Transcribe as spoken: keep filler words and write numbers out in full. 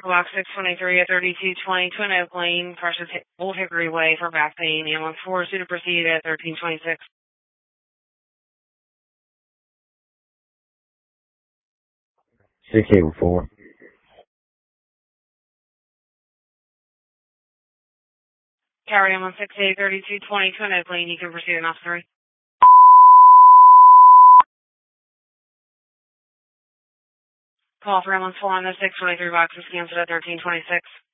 Box six twenty-three at thirty-two twenty Twin Oak Lane, Precious Old Hickory Way for back pain. Ambulance four, to proceed at thirteen twenty-six. six eight four. Carry Ambulance six eight thirty-two twenty Twin Oak Lane. You can proceed in officer three. Call for Ambulance four on the six twenty-three box is canceled at thirteen twenty-six.